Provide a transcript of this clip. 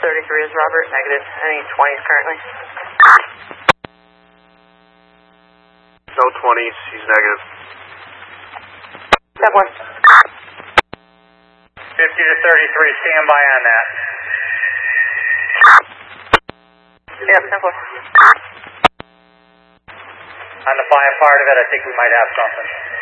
33 is Robert, negative. Any 20s currently? No 20s, he's negative. Step 1. 50 to 33, stand by on that. Yep, 10-4. On the fire part of it, I think we might have something.